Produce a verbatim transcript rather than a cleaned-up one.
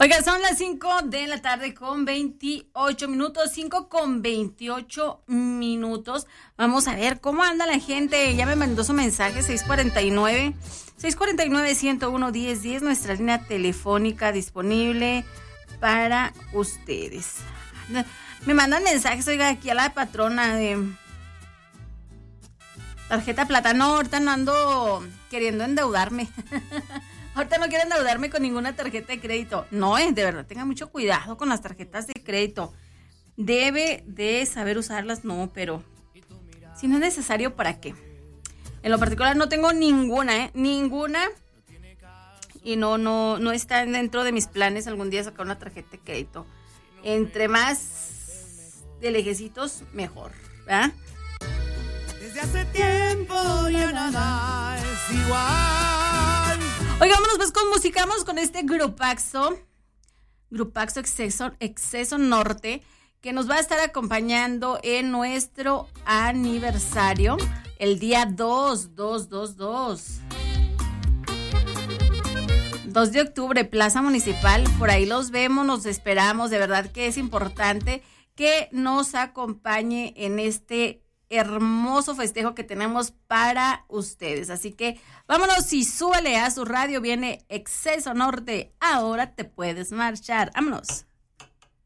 Oiga, son las cinco de la tarde con veintiocho minutos, cinco con veintiocho minutos. Vamos a ver cómo anda la gente. Ya me mandó su mensaje, seis cuarenta y nueve, seis cuarenta y nueve, ciento uno, diez diez, nuestra línea telefónica disponible para ustedes. Me mandan mensajes, oiga, aquí a la patrona de tarjeta plata. No, ahorita no ando queriendo endeudarme. Ahorita no quiero endeudarme con ninguna tarjeta de crédito. No, eh, de verdad, tenga mucho cuidado con las tarjetas de crédito. Debe de saber usarlas, no, pero si no es necesario, ¿para qué? En lo particular no tengo ninguna, ¿eh? Ninguna. Y no, no, no está dentro de mis planes algún día sacar una tarjeta de crédito. Entre más de lejecitos, mejor, ¿verdad? Desde hace tiempo ya nada es igual. Oiga, vámonos pues con música, vamos con este grupaxo, grupaxo Exceso, Exceso Norte, que nos va a estar acompañando en nuestro aniversario, el día dos, dos, dos, dos. dos de octubre, Plaza Municipal, por ahí los vemos, nos esperamos, de verdad que es importante que nos acompañe en este hermoso festejo que tenemos para ustedes. Así que vámonos y súbale a su radio, viene Exceso Norte, ahora te puedes marchar. Vámonos.